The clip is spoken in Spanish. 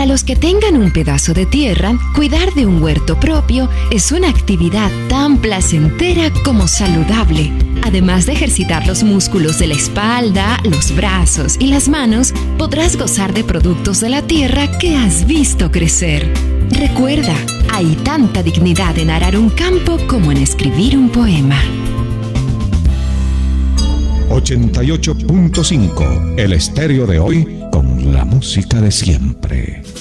Para los que tengan un pedazo de tierra, cuidar de un huerto propio es una actividad tan placentera como saludable. Además de ejercitar los músculos de la espalda, los brazos y las manos, podrás gozar de productos de la tierra que has visto crecer. Recuerda, hay tanta dignidad en arar un campo como en escribir un poema. 88.5, el estéreo de hoy con la música de siempre.